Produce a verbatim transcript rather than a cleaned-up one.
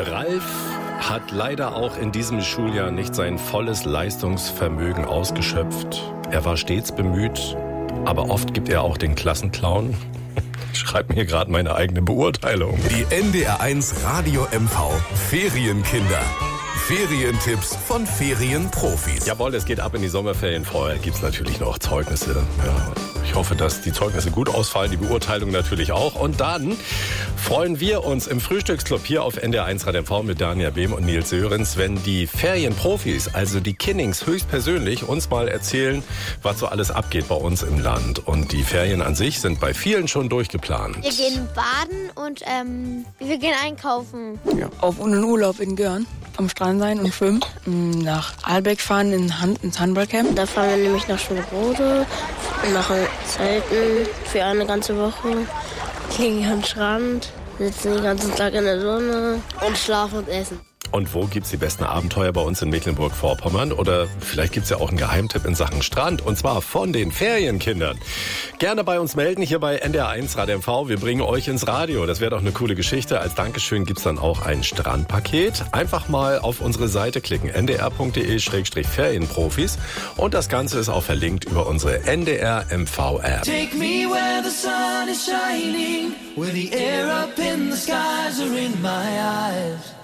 Ralf hat leider auch in diesem Schuljahr nicht sein volles Leistungsvermögen ausgeschöpft. Er war stets bemüht, aber oft gibt er auch den Klassenclown. Ich schreibe mir gerade meine eigene Beurteilung. Die N D R eins Radio M V Ferienkinder. Ferientipps von Ferienprofis. Jawohl, es geht ab in die Sommerferien. Vorher gibt's natürlich noch Zeugnisse. Ja, ich hoffe, dass die Zeugnisse gut ausfallen, die Beurteilung natürlich auch. Und dann freuen wir uns im Frühstücksclub hier auf N D R eins Radio M V mit Dania Behm und Nils Sörensen, wenn die Ferienprofis, also die Kinnings höchstpersönlich, uns mal erzählen, was so alles abgeht bei uns im Land. Und die Ferien an sich sind bei vielen schon durchgeplant. Wir gehen baden und ähm, wir gehen einkaufen. Ja, auf einen Urlaub in Görn. Am Strand sein und schwimmen. Nach Albeck fahren in Hand, ins Handballcamp. Da fahren wir nämlich nach Schönebrode, machen Zelten für eine ganze Woche, liegen am Strand, sitzen den ganzen Tag in der Sonne und schlafen und essen. Und wo gibt's die besten Abenteuer bei uns in Mecklenburg-Vorpommern? Oder vielleicht gibt's ja auch einen Geheimtipp in Sachen Strand. Und zwar von den Ferienkindern. Gerne bei uns melden, hier bei N D R eins Radio M V. Wir bringen euch ins Radio. Das wäre doch eine coole Geschichte. Als Dankeschön gibt's dann auch ein Strandpaket. Einfach mal auf unsere Seite klicken. n d r punkt d e slash ferienprofis. Und das Ganze ist auch verlinkt über unsere N D R M V App. Take me where the sun is shining, where the air up in the skies are in my eyes.